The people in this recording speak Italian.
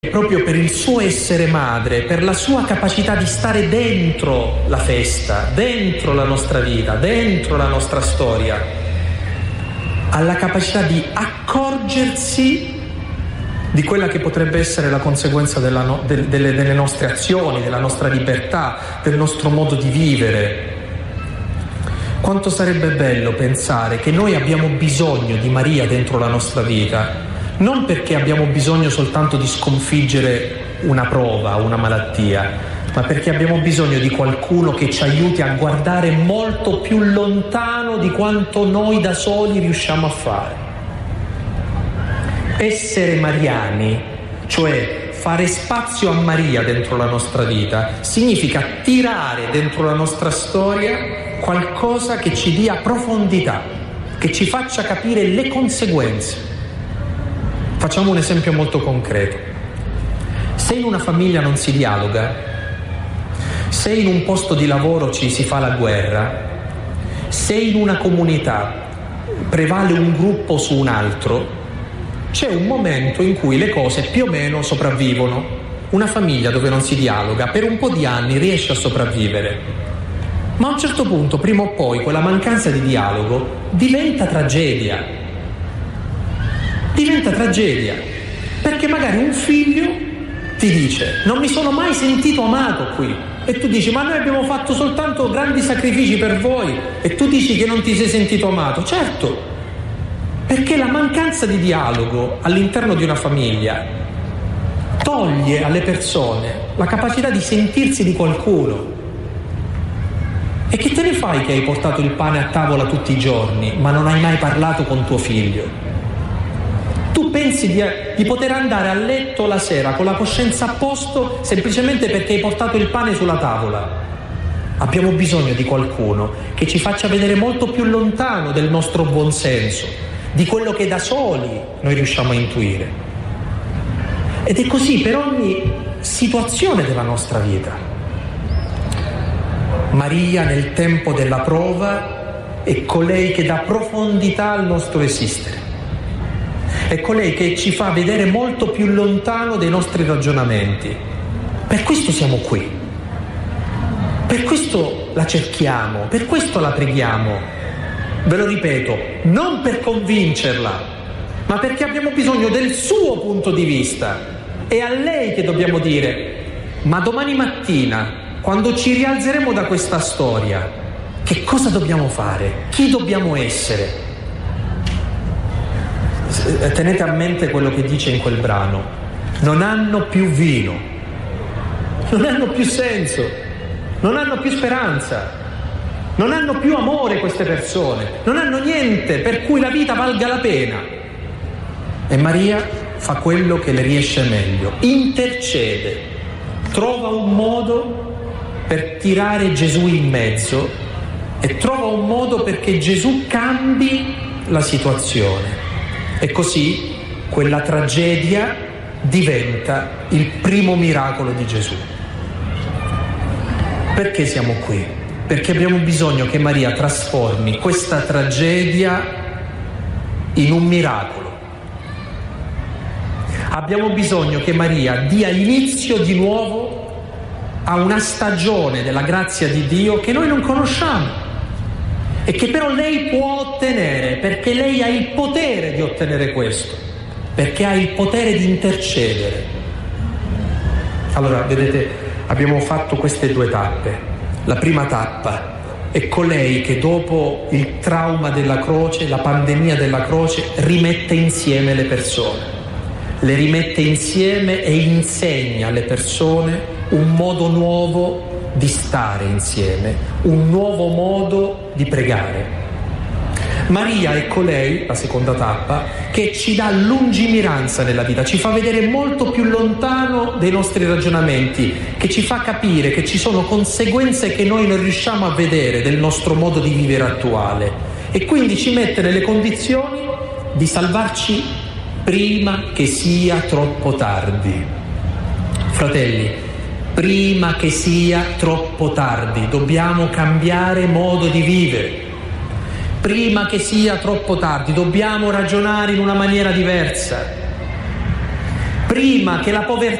proprio per il suo essere madre, per la sua capacità di stare dentro la festa, dentro la nostra vita, dentro la nostra storia, ha la capacità di accorgersi di quella che potrebbe essere la conseguenza delle nostre azioni, della nostra libertà, del nostro modo di vivere. Quanto sarebbe bello pensare che noi abbiamo bisogno di Maria dentro la nostra vita, non perché abbiamo bisogno soltanto di sconfiggere una prova, una malattia, ma perché abbiamo bisogno di qualcuno che ci aiuti a guardare molto più lontano di quanto noi da soli riusciamo a fare. Essere mariani, cioè fare spazio a Maria dentro la nostra vita, significa tirare dentro la nostra storia qualcosa che ci dia profondità, che ci faccia capire le conseguenze. Facciamo un esempio molto concreto. Se in una famiglia non si dialoga, se in un posto di lavoro ci si fa la guerra, se in una comunità prevale un gruppo su un altro, c'è un momento in cui le cose più o meno sopravvivono. Una famiglia dove non si dialoga per un po' di anni riesce a sopravvivere, ma a un certo punto, prima o poi, quella mancanza di dialogo diventa tragedia. Diventa tragedia, perché magari un figlio ti dice: non mi sono mai sentito amato qui, e tu dici: ma noi abbiamo fatto soltanto grandi sacrifici per voi, e tu dici che non ti sei sentito amato. Certo, perché la mancanza di dialogo all'interno di una famiglia toglie alle persone la capacità di sentirsi di qualcuno. E che te ne fai che hai portato il pane a tavola tutti i giorni, ma non hai mai parlato con tuo figlio? Tu pensi di poter andare a letto la sera con la coscienza a posto semplicemente perché hai portato il pane sulla tavola. Abbiamo bisogno di qualcuno che ci faccia vedere molto più lontano del nostro buonsenso, di quello che da soli noi riusciamo a intuire. Ed è così per ogni situazione della nostra vita. Maria nel tempo della prova è colei che dà profondità al nostro esistere. È colei che ci fa vedere molto più lontano dei nostri ragionamenti. Per questo siamo qui. Per questo la cerchiamo, per questo la preghiamo. Ve lo ripeto, non per convincerla, ma perché abbiamo bisogno del suo punto di vista. È a lei che dobbiamo dire: ma domani mattina, quando ci rialzeremo da questa storia, che cosa dobbiamo fare? Chi dobbiamo essere? Tenete a mente quello che dice in quel brano: non hanno più vino, non hanno più senso, non hanno più speranza, non hanno più amore queste persone, non hanno niente per cui la vita valga la pena. E Maria fa quello che le riesce meglio, intercede, trova un modo per tirare Gesù in mezzo e trova un modo perché Gesù cambi la situazione. E così quella tragedia diventa il primo miracolo di Gesù. Perché siamo qui? Perché abbiamo bisogno che Maria trasformi questa tragedia in un miracolo. Abbiamo bisogno che Maria dia inizio di nuovo a una stagione della grazia di Dio che noi non conosciamo e che però lei può ottenere, perché lei ha il potere di ottenere questo, perché ha il potere di intercedere. Allora, vedete, abbiamo fatto queste due tappe. La prima tappa è colei che dopo il trauma della croce, la pandemia della croce, rimette insieme le persone, le rimette insieme e insegna alle persone un modo nuovo di stare insieme, un nuovo modo di pregare. Maria è colei, la seconda tappa, che ci dà lungimiranza nella vita, ci fa vedere molto più lontano dei nostri ragionamenti, che ci fa capire che ci sono conseguenze che noi non riusciamo a vedere del nostro modo di vivere attuale, e quindi ci mette nelle condizioni di salvarci prima che sia troppo tardi. Fratelli, prima che sia troppo tardi, dobbiamo cambiare modo di vivere. Prima che sia troppo tardi, dobbiamo ragionare in una maniera diversa. prima che la povertà